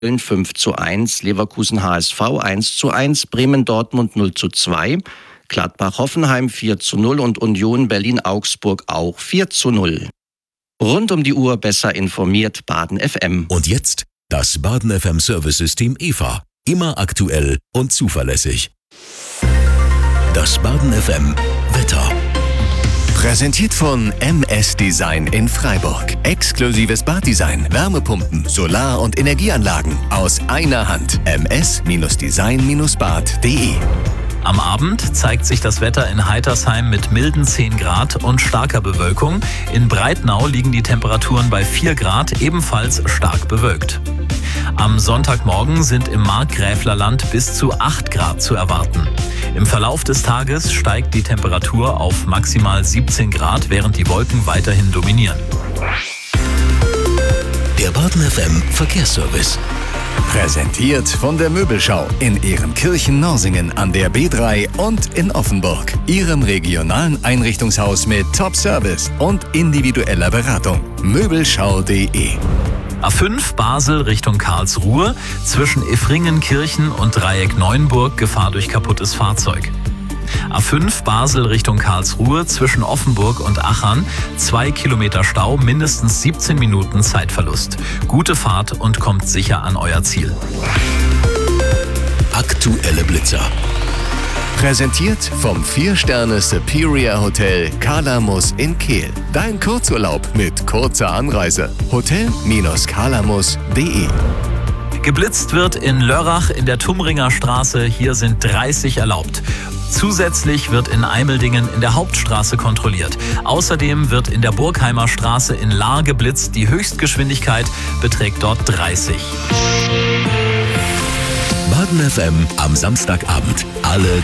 Köln 5:1, Leverkusen HSV 1:1, Bremen Dortmund 0:2, Gladbach Hoffenheim 4:0 und Union Berlin Augsburg auch 4:0. Rund um die Uhr besser informiert Baden FM. Und jetzt das Baden FM Service-System EVA. Immer aktuell und zuverlässig. Das Baden FM Wetter. Präsentiert von MS Design in Freiburg. Exklusives Baddesign, Wärmepumpen, Solar- und Energieanlagen aus einer Hand. ms-design-bad.de. Am Abend zeigt sich das Wetter in Heitersheim mit milden 10 Grad und starker Bewölkung. In Breitnau liegen die Temperaturen bei 4 Grad, ebenfalls stark bewölkt. Am Sonntagmorgen sind im Markgräflerland bis zu 8 Grad zu erwarten. Im Verlauf des Tages steigt die Temperatur auf maximal 17 Grad, während die Wolken weiterhin dominieren. Der Baden FM Verkehrsservice. Präsentiert von der Möbelschau in Ehrenkirchen-Norsingen an der B3 und in Offenburg. Ihrem regionalen Einrichtungshaus mit Top-Service und individueller Beratung. Möbelschau.de. A5 Basel Richtung Karlsruhe, zwischen Effringenkirchen und Dreieck Neuenburg Gefahr durch kaputtes Fahrzeug. A5 Basel Richtung Karlsruhe, zwischen Offenburg und Achern 2 Kilometer Stau, mindestens 17 Minuten Zeitverlust. Gute Fahrt und kommt sicher an euer Ziel. Aktuelle Blitzer. Präsentiert vom 4-Sterne Superior Hotel Kalamus in Kehl. Dein Kurzurlaub mit kurzer Anreise. Hotel-kalamus.de. Geblitzt wird in Lörrach in der Tumringer Straße. Hier sind 30 erlaubt. Zusätzlich wird in Eimeldingen in der Hauptstraße kontrolliert. Außerdem wird in der Burgheimer Straße in Lahr geblitzt. Die Höchstgeschwindigkeit beträgt dort 30. Baden FM am Samstagabend. Alle